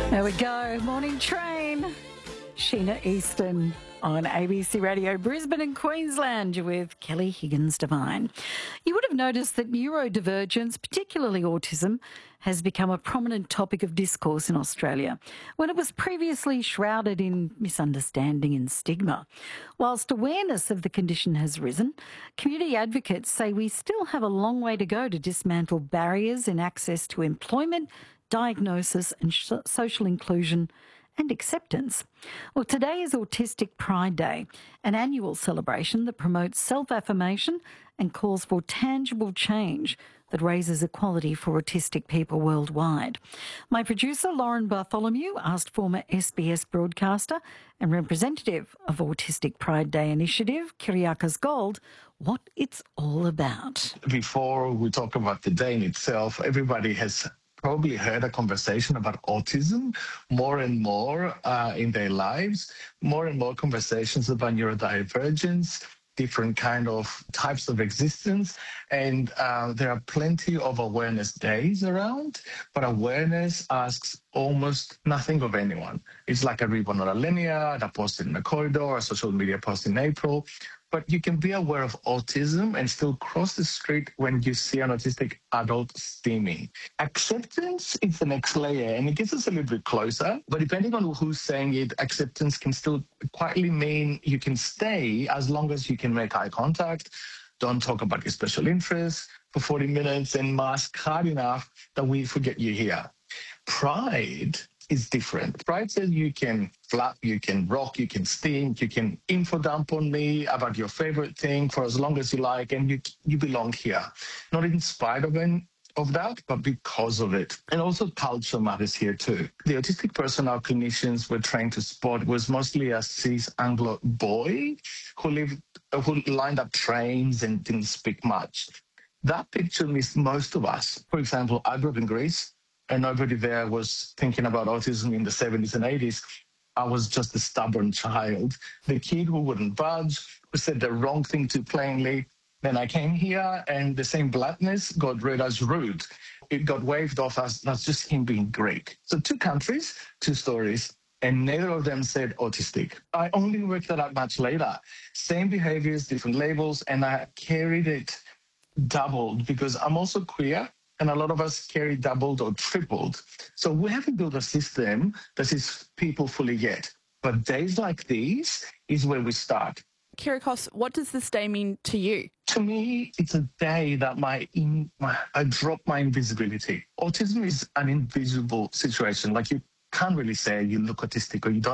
There we go. Morning train. Sheena Easton on ABC Radio Brisbane and Queensland with Kelly Higgins-Devine. You would have noticed that neurodivergence, particularly autism, has become a prominent topic of discourse in Australia when it was previously shrouded in misunderstanding and stigma. Whilst awareness of the condition has risen, community advocates say we still have a long way to go to dismantle barriers in access to employment, diagnosis and social inclusion and acceptance. Well, today is Autistic Pride Day, an annual celebration that promotes self-affirmation and calls for tangible change that raises equality for autistic people worldwide. My producer, Lauren Bartholomew, asked former SBS broadcaster and representative of Autistic Pride Day initiative, Kyriakos Gold, what it's all about. Before we talk about the day in itself, everybody has probably heard a conversation about autism more and more in their lives, more and more conversations about neurodivergence, different kind of types of existence. And there are plenty of awareness days around, but awareness asks almost nothing of anyone. It's like a ribbon on a linear, a post in a corridor, a social media post in April. But you can be aware of autism and still cross the street when you see an autistic adult steaming. Acceptance is the next layer, and it gets us a little bit closer. But depending on who's saying it, acceptance can still quietly mean you can stay as long as you can make eye contact, don't talk about your special interests for 40 minutes, and mask hard enough that we forget you're here. Pride is different. Pride says you can flap, you can rock, you can stink, you can info dump on me about your favorite thing for as long as you like, and you belong here. Not in spite of that, but because of it. And also culture matters here too. The autistic person our clinicians were trained to spot was mostly a cis Anglo boy who lined up trains and didn't speak much. That picture missed most of us. For example, I grew up in Greece, and nobody there was thinking about autism in the 70s and 80s. I was just a stubborn child, the kid who wouldn't budge, who said the wrong thing too plainly. Then I came here, and the same bluntness got read as rude. It got waved off as that's just him being Greek. So 2 countries, 2 stories, and neither of them said autistic. I only worked that out much later. Same behaviors, different labels, and I carried it doubled because I'm also queer. And a lot of us carry doubled or tripled. So we haven't built a system that is people fully yet. But days like these is where we start. Kyriakos, what does this day mean to you? To me, it's a day that I drop my invisibility. Autism is an invisible situation. Like you can't really say you look autistic or you don't